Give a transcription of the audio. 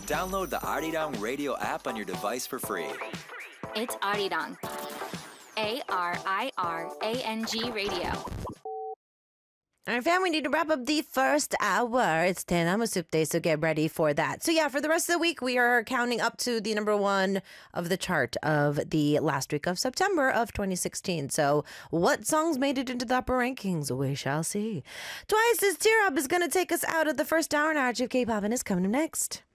Download the Arirang Radio app on your device for free. It's Arirang. ARIRANG Radio. All right, fam, we need to wrap up the first hour. It's Tenamusup Day, so get ready for that. So yeah, for the rest of the week, we are counting up to the number one of the chart of the last week of September of 2016. So what songs made it into the upper rankings? We shall see. Twice's Tear Up is going to take us out of the first hour, and our of K-pop and is coming up next.